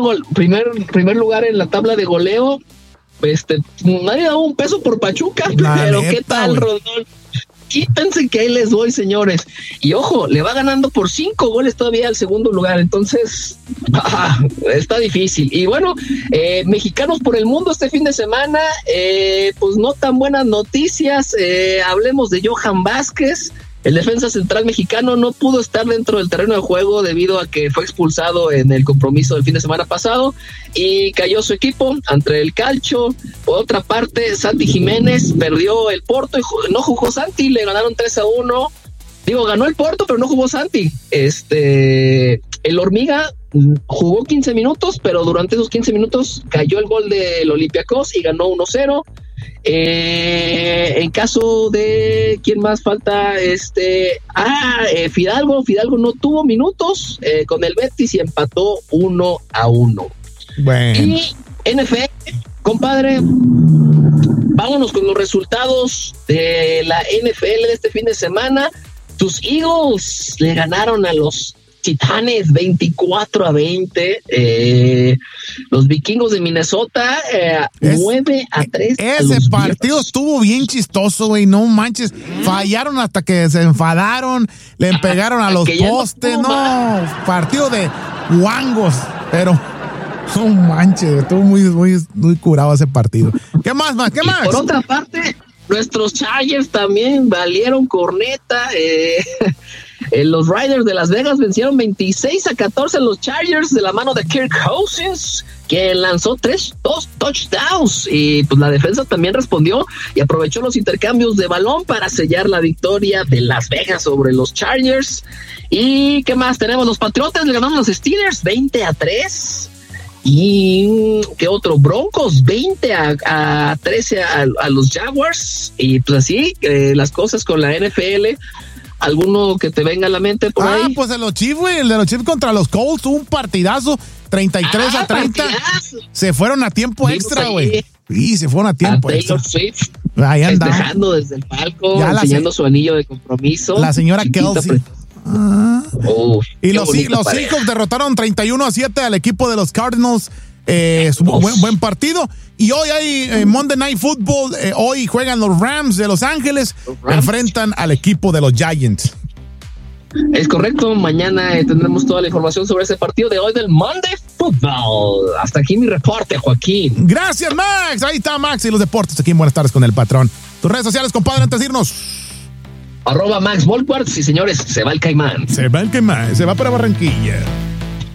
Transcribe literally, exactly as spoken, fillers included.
gol, primer, primer lugar en la tabla de goleo. Este, nadie daba un peso por Pachuca, la pero neta, ¿qué tal, Rondón? Quítense que ahí les voy, señores. Y ojo, le va ganando por cinco goles todavía al segundo lugar. Entonces, ah, está difícil. Y bueno, eh, mexicanos por el mundo este fin de semana, eh, pues no tan buenas noticias. Eh, hablemos de Johan Vázquez. El defensa central mexicano no pudo estar dentro del terreno de juego debido a que fue expulsado en el compromiso del fin de semana pasado y cayó su equipo ante el Calcio. Por otra parte, Santi Jiménez perdió el Porto y no jugó Santi, le ganaron tres a uno. Digo, ganó el Porto, pero no jugó Santi. Este, el Hormiga jugó quince minutos, pero durante esos quince minutos cayó el gol del Olympiacos y ganó uno cero. Eh, en caso de quién más falta, este ah eh, Fidalgo, Fidalgo no tuvo minutos eh, con el Betis y empató uno a uno. Bueno. Y N F L, compadre, vámonos con los resultados de la N F L de este fin de semana. Tus Eagles le ganaron a los Titanes veinticuatro a veinte. Eh, los Vikingos de Minnesota eh, es, nueve a tres. Ese a partido Bears. Estuvo bien chistoso, güey. No manches. ¿Mm? Fallaron hasta que se enfadaron. Le ah, pegaron a los postes. No, no partido de guangos. Pero no manches. Estuvo muy, muy, muy curado ese partido. ¿Qué más, más? ¿Qué y más? Por otra parte, nuestros Chargers también valieron corneta. Eh. Los Riders de Las Vegas vencieron veintiséis a catorce a los Chargers de la mano de Kirk Cousins, que lanzó tres, dos touchdowns, y pues la defensa también respondió y aprovechó los intercambios de balón para sellar la victoria de Las Vegas sobre los Chargers. ¿Y qué más tenemos? Los Patriotas le ganaron a los Steelers veinte a tres. Y qué otro, Broncos veinte a trece a, a los Jaguars. Y pues así eh, las cosas con la N F L. ¿Alguno que te venga a la mente por ah, ahí? Ah, pues de los Chiefs, güey, el de los Chiefs contra los Colts, un partidazo, treinta y tres a treinta. Partidazo. Se fueron a tiempo Vimos extra, güey. Sí, se fueron a tiempo a extra. Taylor Swift, ahí andamos. festejando desde el palco, ya enseñando se... su anillo de compromiso. La señora Kelsey. Ah. Oh, y los, los Seahawks derrotaron treinta y uno a siete al equipo de los Cardinals. Eh, buen, buen partido. Y hoy hay eh, Monday Night Football. Eh, hoy juegan los Rams de Los Ángeles. Los Rams enfrentan al equipo de los Giants. Es correcto. Mañana eh, tendremos toda la información sobre ese partido de hoy del Monday Football. Hasta aquí mi reporte, Joaquín. Gracias, Max. Ahí está Max y los deportes aquí en Buenas Tardes con el Patrón. Tus redes sociales, compadre, antes de irnos. Arroba Max Volquarts. Y señores, se va el Caimán. Se va el Caimán. Se va para Barranquilla.